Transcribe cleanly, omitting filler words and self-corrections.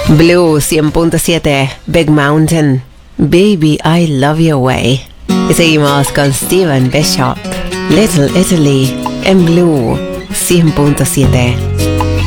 Blue 100.7, Big Mountain, Baby I Love Your Way. Y seguimos con Steven Bishop, Little Italy, en Blue 100.7.